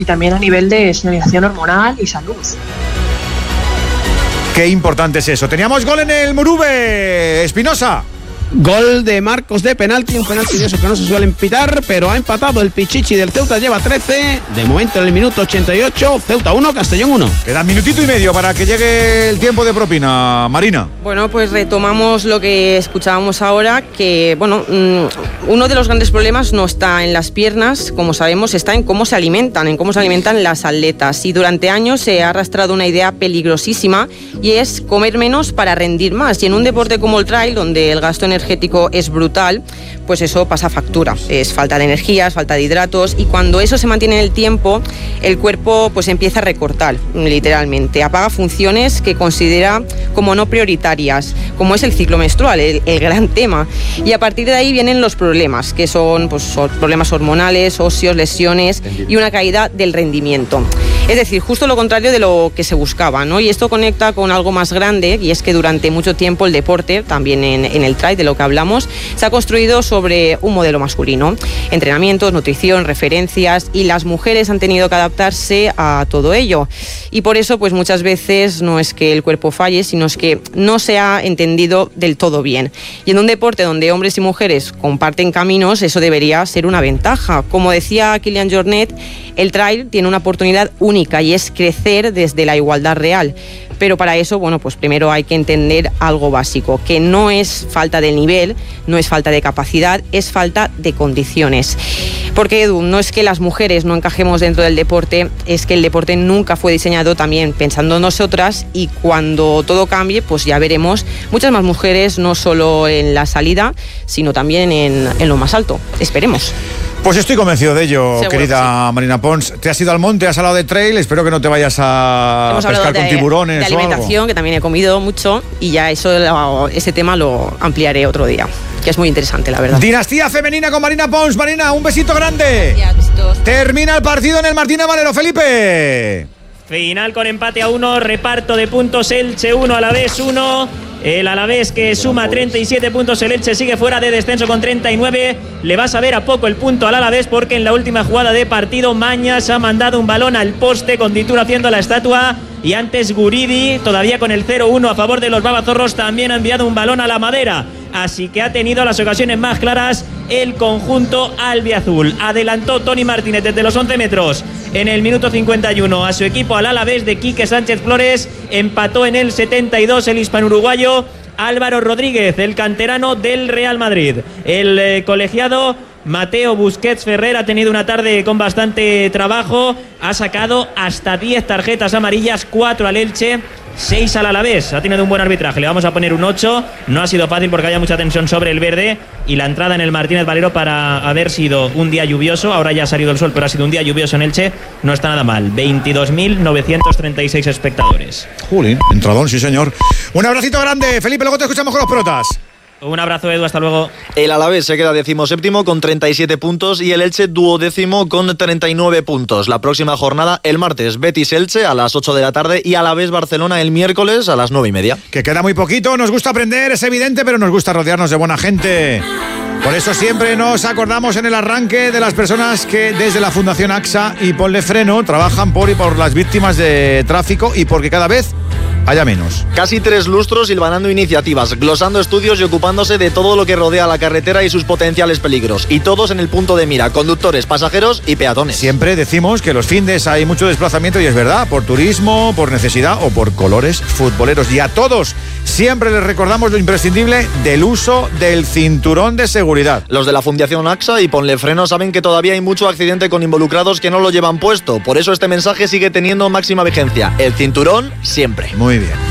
y también a nivel de señalización hormonal y salud. Qué importante es eso. Teníamos gol en el Muruve, Espinosa. Gol de Marcos de penalti, un penalti de esos que no se suelen pitar, pero ha empatado el Pichichi del Ceuta, lleva 13, de momento en el minuto 88, Ceuta 1, Castellón 1. Queda minutito y medio para que llegue el tiempo de propina, Marina. Bueno, pues retomamos lo que escuchábamos ahora, que bueno, uno de los grandes problemas no está en las piernas, como sabemos, está en cómo se alimentan las atletas, y durante años se ha arrastrado una idea peligrosísima, y es comer menos para rendir más, y en un deporte como el trail, donde el gasto energético es brutal, pues eso pasa factura. Es falta de energías, falta de hidratos, y cuando eso se mantiene en el tiempo, el cuerpo pues empieza a recortar, literalmente. Apaga funciones que considera como no prioritarias, como es el ciclo menstrual, el gran tema. Y a partir de ahí vienen los problemas, que son pues problemas hormonales, óseos, lesiones y una caída del rendimiento. Es decir, justo lo contrario de lo que se buscaba, ¿no? Y esto conecta con algo más grande, y es que durante mucho tiempo el deporte, también en el trail de lo que hablamos, se ha construido sobre un modelo masculino. Entrenamientos, nutrición, referencias, y las mujeres han tenido que adaptarse a todo ello. Y por eso, pues muchas veces no es que el cuerpo falle, sino es que no se ha entendido del todo bien. Y en un deporte donde hombres y mujeres comparten caminos, eso debería ser una ventaja. Como decía Kilian Jornet, el trail tiene una oportunidad única, y es crecer desde la igualdad real. Pero para eso, bueno, pues primero hay que entender algo básico, que no es falta de nivel, no es falta de capacidad, es falta de condiciones. Porque, Edu, no es que las mujeres no encajemos dentro del deporte, es que el deporte nunca fue diseñado también pensando en nosotras, y cuando todo cambie, pues ya veremos muchas más mujeres, no solo en la salida, sino también en lo más alto. Esperemos. Pues estoy convencido de ello, seguro, querida sí. Marina Pons. ¿Te has ido al monte, has hablado de trail? Espero que no te vayas a pescar con tiburones de alimentación, o algo. Que también he comido mucho, y ya ese tema lo ampliaré otro día, que es muy interesante, la verdad. Dinastía femenina con Marina Pons. Marina, un besito grande. Termina el partido en el Martínez Valero, Felipe. Final con empate a 1, reparto de puntos, Elche 1, Alavés 1. El Alavés, que suma 37 puntos, el Elche sigue fuera de descenso con 39. Le va a saber a poco el punto al Alavés, porque en la última jugada de partido Mañas ha mandado un balón al poste con Dituro haciendo la estatua, y antes Guridi, todavía con el 0-1 a favor de los babazorros, también ha enviado un balón a la madera. Así que ha tenido las ocasiones más claras el conjunto albiazul. Adelantó Toni Martínez desde los 11 metros en el minuto 51 a su equipo, al Alavés de Quique Sánchez Flores. Empató en el 72 el hispano-uruguayo Álvaro Rodríguez, el canterano del Real Madrid. El colegiado Mateo Busquets Ferrer ha tenido una tarde con bastante trabajo. Ha sacado hasta 10 tarjetas amarillas, 4 al Elche, 6 al Alavés. Ha tenido un buen arbitraje, le vamos a poner un 8. No ha sido fácil porque había mucha tensión sobre el verde, y la entrada en el Martínez Valero, para haber sido un día lluvioso, ahora ya ha salido el sol, pero ha sido un día lluvioso en Elche, no está nada mal. 22.936 espectadores. Jolín, entradón, sí señor. Un abracito grande, Felipe, luego te escuchamos con los protas. Un abrazo, Edu, hasta luego. El Alavés se queda 17º con 37 puntos y el Elche 12º con 39 puntos. La próxima jornada el martes, Betis-Elche a las 8 de la tarde y Alavés-Barcelona el miércoles a las 9:30. Que queda muy poquito, nos gusta aprender, es evidente, pero nos gusta rodearnos de buena gente. Por eso siempre nos acordamos en el arranque de las personas que desde la Fundación AXA y Ponle Freno trabajan por y por las víctimas de tráfico, y porque cada vez haya menos. Casi 3 lustros hilvanando iniciativas, glosando estudios y ocupándose de todo lo que rodea la carretera y sus potenciales peligros. Y todos en el punto de mira, conductores, pasajeros y peatones. Siempre decimos que los findes hay mucho desplazamiento, y es verdad, por turismo, por necesidad o por colores futboleros. Y a todos siempre les recordamos lo imprescindible del uso del cinturón de seguridad. Los de la Fundación AXA y Ponle Freno saben que todavía hay mucho accidente con involucrados que no lo llevan puesto. Por eso este mensaje sigue teniendo máxima vigencia. El cinturón siempre. Muy bien.